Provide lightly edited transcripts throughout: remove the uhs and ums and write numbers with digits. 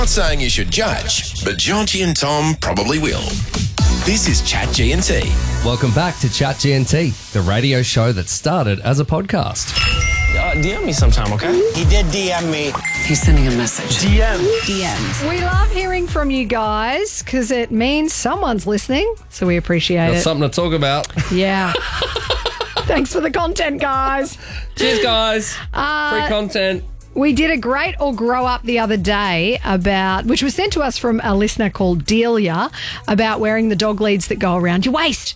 Not saying you should judge, but Georgie and Tom probably will. This is Chat G&T. Welcome back to Chat G&T, the radio show that started as a podcast. DM me sometime, okay? He did DM me. He's sending a message. DMs. We love hearing from you guys because it means someone's listening, so we appreciate Got it. something to talk about. Yeah. Thanks for the content, guys. Cheers, guys. Free content. We did a great or grow up the other day which was sent to us from a listener called Delia, about wearing the dog leads that go around your waist.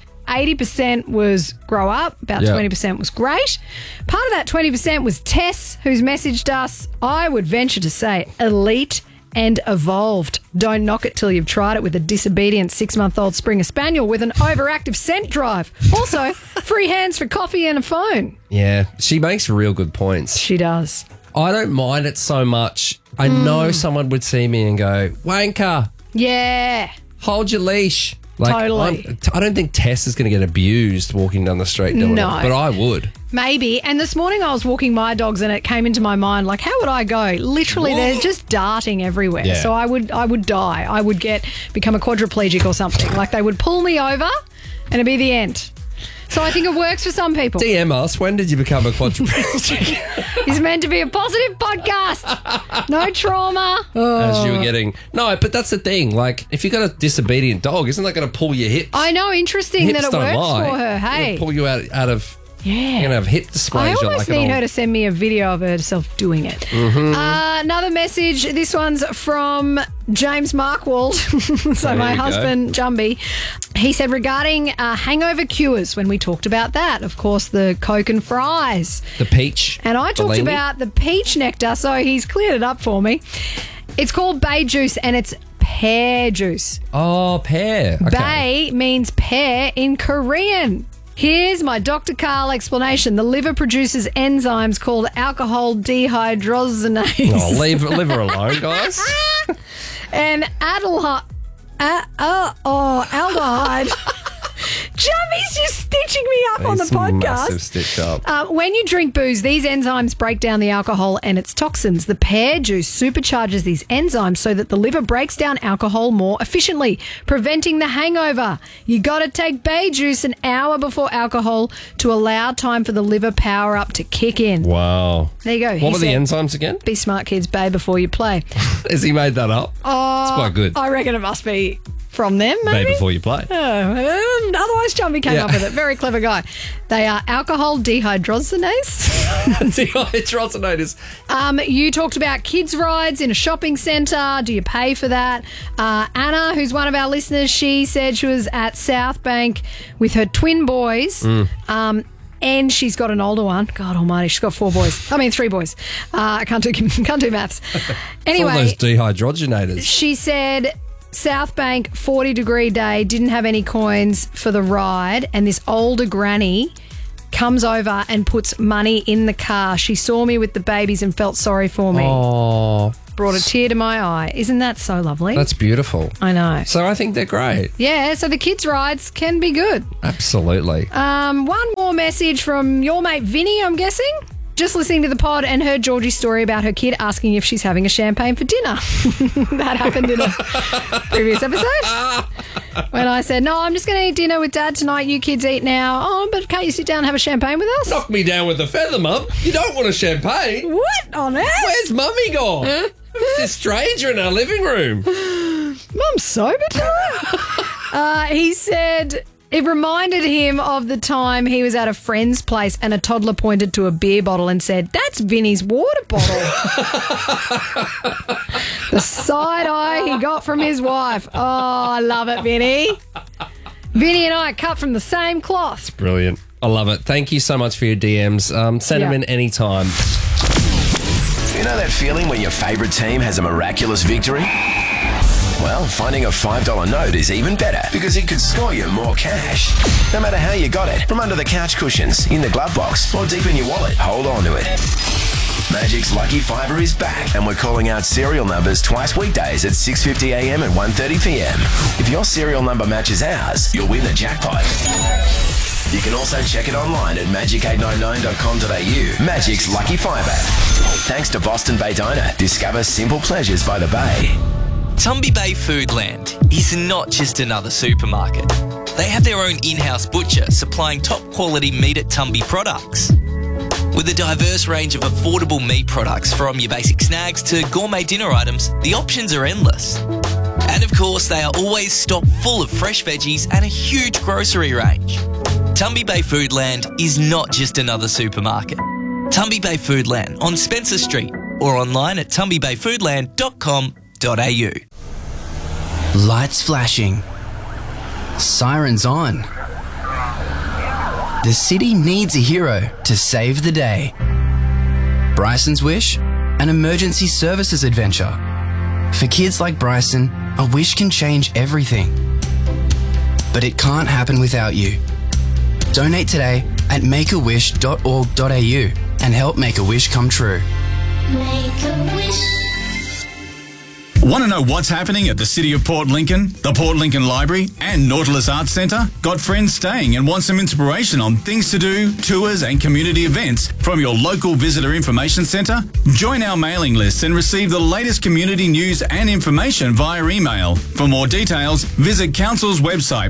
80% was grow up, about 20% was great. Part of that 20% was Tess, who's messaged us, I would venture to say, elite and evolved. Don't knock it till you've tried it with a disobedient 6-month-old Springer Spaniel with an overactive scent drive. Also, free hands for coffee and a phone. Yeah, she makes real good points. She does. I don't mind it so much. I know someone would see me and go, wanker, Yeah. hold your leash. Totally. I don't think Tess is going to get abused walking down the street doing No. it, but I would. Maybe. And this morning I was walking my dogs and it came into my mind, like, how would I go? Literally, they're just darting everywhere. Yeah. So I would die. I would become a quadriplegic or something. Like, they would pull me over and it'd be the end. So I think it works for some people. DM us, when did you become a quadriplegic? It's meant to be a positive podcast. No trauma. As you were getting... No, but that's the thing. Like, if you've got a disobedient dog, isn't that going to pull your hips? I know, interesting Hips that it don't works lie. for her. It'll Hey. pull you out of... Yeah. You're going to have hip dysplasia. I almost like need her to send me a video of herself doing it. Another message. This one's from James Markwald. So There my you go. husband, Jumby. He said regarding hangover cures, when we talked about that, of course, the Coke and fries. The peach. And I talked Bellini. about the peach nectar, so he's cleared it up for me. It's called bay juice and it's pear juice. Oh, pear. Okay. Bay means pear in Korean. Here's my Dr. Carl explanation. The liver produces enzymes called alcohol dehydrogenase. Oh, leave her alone, guys. And aldehyde. Jummy's just stitching me up on the He's podcast. massive stitch up. When you drink booze, these enzymes break down the alcohol and its toxins. The pear juice supercharges these enzymes so that the liver breaks down alcohol more efficiently, preventing the hangover. You got to take bay juice an hour before alcohol to allow time for the liver power up to kick in. Wow. There you go. What were the enzymes again? Be smart, kids. Bay before you play. Has he made that up? Oh, It's quite good. I reckon it must be from them, maybe. Bay before you play. Otherwise, Jumpy came Yeah. up with it. Very clever guy. They are alcohol dehydrogenase. Dehydrogenators. You talked about kids' rides in a shopping centre. Do you pay for that? Anna, who's one of our listeners, she said she was at South Bank with her twin boys. And she's got an older one. God almighty, she's got 3 boys. I can't do maths. All Anyway, those dehydrogenators. she said South Bank, 40-degree day, didn't have any coins for the ride, and this older granny comes over and puts money in the car. She saw me with the babies and felt sorry for me. Oh, Brought a tear to my eye. Isn't that so lovely? that's beautiful. I know. So I think they're great. Yeah, so the kids' rides can be good. Absolutely. One more message from your mate Vinny, I'm guessing. Just listening to the pod and heard Georgie's story about her kid asking if she's having a champagne for dinner. That happened in a previous episode. When I said, no, I'm just going to eat dinner with Dad tonight. You kids eat now. Oh, but can't you sit down and have a champagne with us? Knock me down with a feather, Mum. You don't want a champagne. What on earth? Where's Mummy gone? Who's this stranger in our living room? Mum's sober tonight? He said it reminded him of the time he was at a friend's place and a toddler pointed to a beer bottle and said, that's Vinny's water bottle. The side eye he got from his wife. Oh, I love it, Vinny. Vinny and I are cut from the same cloth. Brilliant. I love it. Thank you so much for your DMs. Send them in anytime. You know that feeling when your favourite team has a miraculous victory? Well, finding a $5 note is even better because it could score you more cash. No matter how you got it, from under the couch cushions, in the glove box, or deep in your wallet, hold on to it. Magic's Lucky Fiver is back, and we're calling out serial numbers twice weekdays at 6:50 a.m. and 1:30 p.m. If your serial number matches ours, you'll win the jackpot. You can also check it online at magic899.com.au. Magic's Lucky Fibre. Thanks to Boston Bay Diner. Discover simple pleasures by the bay. Tumby Bay Foodland is not just another supermarket. They have their own in-house butcher supplying top quality meat at Tumby products. With a diverse range of affordable meat products from your basic snacks to gourmet dinner items, the options are endless. And of course, they are always stocked full of fresh veggies and a huge grocery range. Tumby Bay Foodland is not just another supermarket. Tumby Bay Foodland on Spencer Street or online at tumbybayfoodland.com.au. Lights flashing. Sirens on. The city needs a hero to save the day. Bryson's Wish, an emergency services adventure. For kids like Bryson, a wish can change everything. But it can't happen without you. Donate today at makeawish.org.au and help make a wish come true. Make a wish. Want to know what's happening at the City of Port Lincoln, the Port Lincoln Library and Nautilus Arts Centre? Got friends staying and want some inspiration on things to do, tours and community events from your local visitor information centre? Join our mailing list and receive the latest community news and information via email. For more details, visit Council's website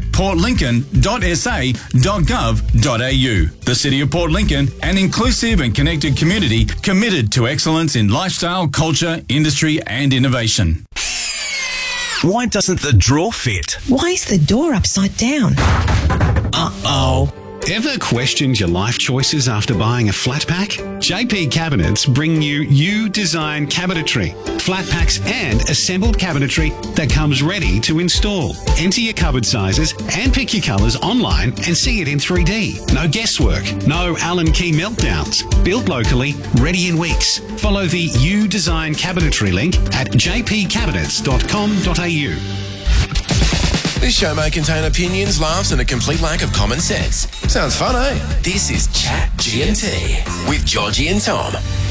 portlincoln.sa.gov.au. The City of Port Lincoln, an inclusive and connected community committed to excellence in lifestyle, culture, industry and innovation. Why doesn't the drawer fit? Why is the door upside down? Uh-oh. Ever questioned your life choices after buying a flat pack? JP Cabinets bring you Design Cabinetry. Flat packs and assembled cabinetry that comes ready to install. Enter your cupboard sizes and pick your colours online and see it in 3D. No guesswork, no Allen key meltdowns. Built locally, ready in weeks. Follow the Design Cabinetry link at jpcabinets.com.au. This show may contain opinions, laughs, and a complete lack of common sense. Sounds fun, eh? This is Chat GMT with Georgie and Tom.